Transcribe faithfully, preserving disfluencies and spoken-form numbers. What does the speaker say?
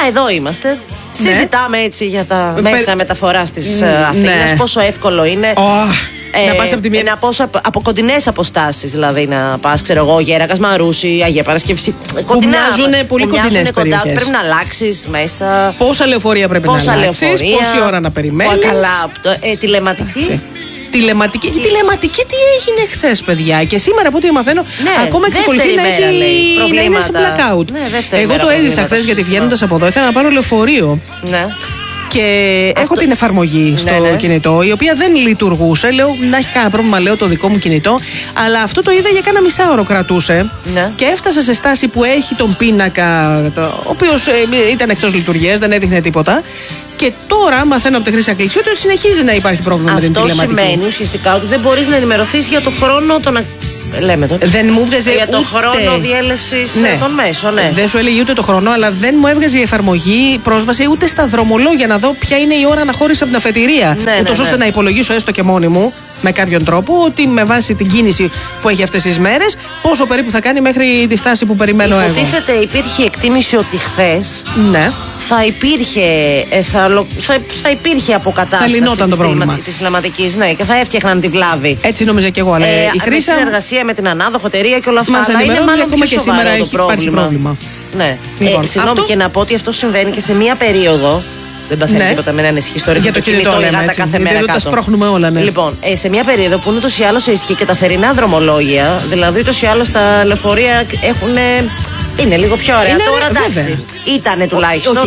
εδώ είμαστε. Ναι. Συζητάμε έτσι για τα μέσα Πε... μεταφοράς της mm, Αθήνας. Ναι. Πόσο εύκολο είναι. Oh. Ε, να πας από τη μία. Να πας από, από κοντινές αποστάσεις, δηλαδή να πας, ξέρω εγώ, Γέρακας, Μαρούσι, Αγία Παρασκευή. Κοντινά. Μοιάζουν πολύ κοντινές περιοχές. Πρέπει να αλλάξεις μέσα. Πόσα λεωφορεία πρέπει Πόσα να αλλάξεις, λεωφορεία, πόση ώρα να περιμένεις. Καλά, ε, τηλεματική. Τηλεματική. Η τηλεματική τι έγινε χθες, παιδιά. Και σήμερα από ό,τι μαθαίνω, ναι, ακόμα εξακολουθεί να, έχει... να είναι σε blackout. Ναι, εγώ το έζησα χθες γιατί βγαίνοντας από εδώ ήθελα να πάρω λεωφορείο. Ναι. Και αυτό... έχω την εφαρμογή στο ναι, ναι. κινητό, η οποία δεν λειτουργούσε. Λέω να έχει κανένα πρόβλημα, λέω το δικό μου κινητό. Αλλά αυτό το είδα για κάνα μισάωρο κρατούσε. Ναι. Και έφτασα σε στάση που έχει τον πίνακα, το, ο οποίος ε, ήταν εκτός λειτουργίας, δεν έδειχνε τίποτα. Και τώρα μαθαίνω από τη Χρύσα Κλεισιού ότι συνεχίζει να υπάρχει πρόβλημα αυτό με την τηλεματική. Αυτό σημαίνει ουσιαστικά ότι δεν μπορείς να ενημερωθείς για το χρόνο των. Λέμε το. Δεν μου έβγαζε για το ούτε... χρόνο διέλευσης ναι. των μέσων. Ναι. Δεν σου έλεγε ούτε το χρόνο, αλλά δεν μου έβγαζε η εφαρμογή πρόσβαση ούτε στα δρομολόγια να δω ποια είναι η ώρα αναχώρηση από την αφετηρία. Ναι, ούτως ναι, ώστε ναι. να υπολογίσω έστω και μόνη μου με κάποιον τρόπο ότι με βάση την κίνηση που έχει αυτές τις μέρες, πόσο περίπου θα κάνει μέχρι τη στάση που περιμένω εγώ. Υποτίθεται υπήρχε εκτίμηση ότι χθες. Ναι. Θα υπήρχε, θα, θα, θα υπήρχε αποκατάσταση της τηλεματικής, ναι, και θα έφτιαχναν τη βλάβη. Έτσι νόμιζα και εγώ. Αλλά ε, η Χρύσα. Με συνεργασία με την ανάδοχο εταιρεία και όλα αυτά. Μας αλλά είναι μάλλον ακόμα και σήμερα έχει υπάρχει πρόβλημα. Ναι. Λοιπόν, ε, συγγνώμη αυτό... και να πω ότι αυτό συμβαίνει και σε μία περίοδο. Δεν παθαίνει ναι. τίποτα με έναν ισχύ ιστορικό. Για το κινητό, κινητό λέμε, έτσι, κάθε μέρα. Τα σπρώχνουμε όλα, ναι. Λοιπόν, ε, σε μια περίοδο που είναι ούτως ή άλλως σε ισχύ και τα θερινά δρομολόγια, δηλαδή ούτως ή άλλως τα λεωφορεία έχουν. Είναι λίγο πιο ωραία. Είναι, τώρα εντάξει. Ήτανε τουλάχιστον.